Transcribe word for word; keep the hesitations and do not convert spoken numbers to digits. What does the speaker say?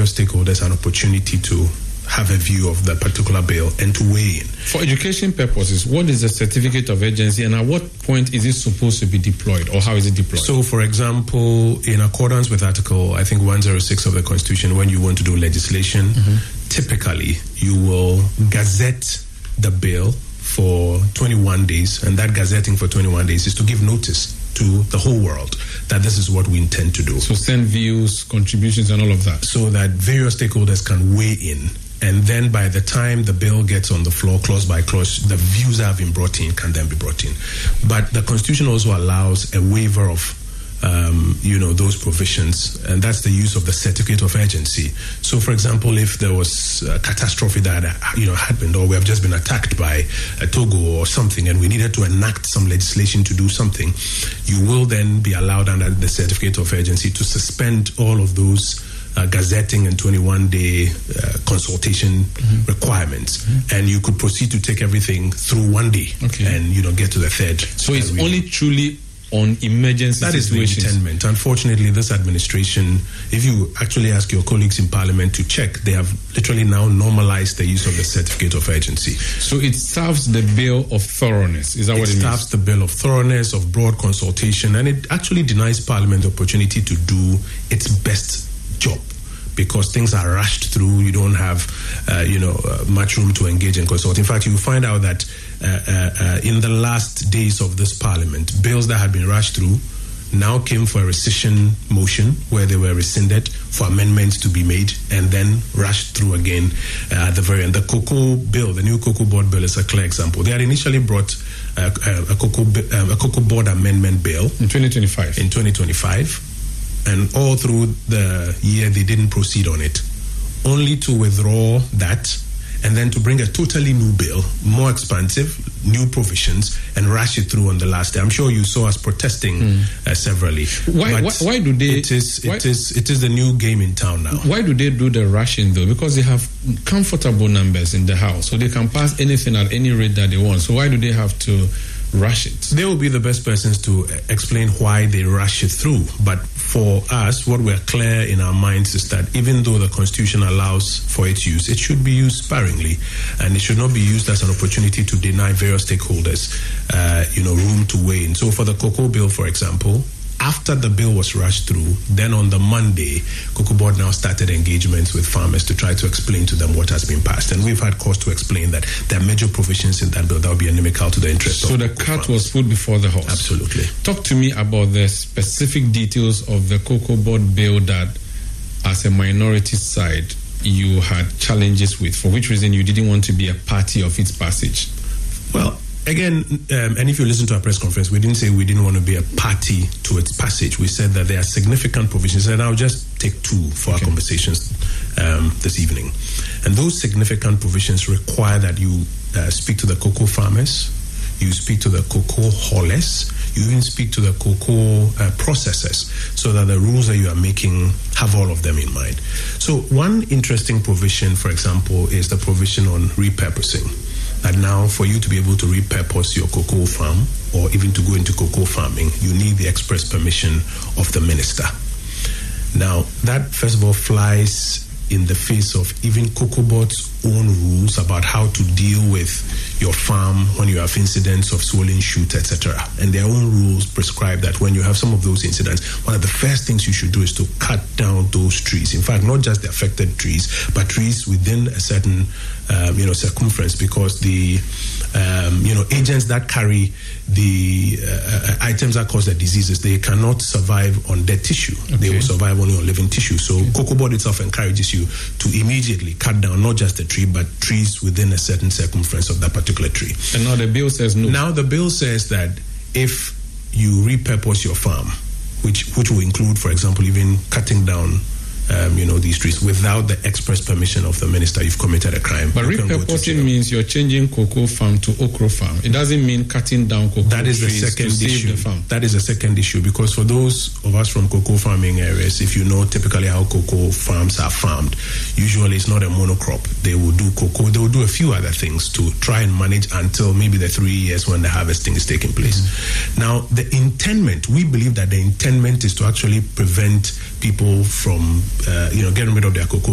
stakeholders an opportunity to have a view of the particular bill and to weigh in. For education purposes, what is the certificate of urgency and at what point is it supposed to be deployed, or how is it deployed? So, for example, in accordance with Article, I think, one oh six of the Constitution, when you want to do legislation, mm-hmm. typically you will gazette the bill for twenty-one days, and that gazetting for twenty-one days is to give notice to the whole world that this is what we intend to do. So send views, contributions, and all of that. So that various stakeholders can weigh in. And then by the time the bill gets on the floor, clause by clause, the views that have been brought in can then be brought in. But the Constitution also allows a waiver of, um, you know, those provisions, and that's the use of the certificate of urgency. So, for example, if there was a catastrophe that, you know, happened, or we have just been attacked by a Togo or something, and we needed to enact some legislation to do something, you will then be allowed under the certificate of urgency to suspend all of those Uh, gazetting and twenty-one day uh, consultation mm-hmm. requirements, mm-hmm. and you could proceed to take everything through one day, okay. and you know get to the third. So it's uh, only truly on emergency that situations. Is the intendment. Unfortunately, this administration, if you actually ask your colleagues in Parliament to check, they have literally now normalized the use of the certificate of urgency. So it serves the bill of thoroughness. Is that it what it means? It serves the bill of thoroughness, of broad consultation, and it actually denies Parliament the opportunity to do its best job, because things are rushed through. You don't have, uh, you know, uh, much room to engage and consult. In fact, you find out that uh, uh, uh, in the last days of this Parliament, bills that had been rushed through now came for a rescission motion where they were rescinded for amendments to be made and then rushed through again uh, at the very end. The cocoa bill, the new cocoa board bill, is a clear example. They had initially brought uh, a, cocoa, uh, a cocoa board amendment bill in twenty twenty-five. In twenty twenty-five. And all through the year, they didn't proceed on it, only to withdraw that and then to bring a totally new bill, more expansive, new provisions, and rush it through on the last day. I'm sure you saw us protesting mm. uh, severally. Why, why, why do they? It is, why, it is, it is the new game in town now. Why do they do the rushing though? Because they have comfortable numbers in the House, so they can pass anything at any rate that they want. So why do they have to rush it? They will be the best persons to explain why they rush it through. But for us, what we're clear in our minds is that even though the Constitution allows for its use, it should be used sparingly, and it should not be used as an opportunity to deny various stakeholders, uh, you know, room to weigh in. So for the cocoa bill, for example, after the bill was rushed through, then on the Monday, Cocoa Board now started engagements with farmers to try to explain to them what has been passed. And we've had cause to explain that there are major provisions in that bill that will be inimical to the interest so of the cocoa cat farmers. Was put before the horse. Absolutely. Talk to me about the specific details of the Cocoa Board bill that, as a minority side, you had challenges with. For which reason you didn't want to be a party of its passage? Well, again, um, and if you listen to our press conference, we didn't say we didn't want to be a party to its passage. We said that there are significant provisions, and I'll just take two for okay. our conversations um, this evening. And those significant provisions require that you uh, speak to the cocoa farmers, you speak to the cocoa haulers, you even speak to the cocoa uh, processors, so that the rules that you are making have all of them in mind. So one interesting provision, for example, is the provision on repurposing. That now, for you to be able to repurpose your cocoa farm or even to go into cocoa farming, you need the express permission of the minister. Now, that first of all flies in the face of even Cocoa Board's own rules about how to deal with your farm when you have incidents of swollen shoot, et cetera. And their own rules prescribe that when you have some of those incidents, one of the first things you should do is to cut down those trees. In fact, not just the affected trees, but trees within a certain, um, you know, circumference, because the, um, you know, agents that carry the uh, items that cause the diseases, they cannot survive on dead tissue. Okay. They will survive only on living tissue. So okay. Cocoa Board itself encourages you to immediately cut down not just the tree, but trees within a certain circumference of that particular tree. And now the bill says no. Now the bill says that if you repurpose your farm, which which will include, for example, even cutting down Um, you know, these trees without the express permission of the minister, you've committed a crime. But repurposing means you're changing cocoa farm to okra farm. It doesn't mean cutting down cocoa that is trees the second to issue. save the farm. That is the second issue, because for those of us from cocoa farming areas, if you know typically how cocoa farms are farmed, usually it's not a monocrop. They will do cocoa, they will do a few other things to try and manage until maybe the three years when the harvesting is taking place. Mm-hmm. Now, the intendment, we believe that the intendment is to actually prevent people from, uh, you know, getting rid of their cocoa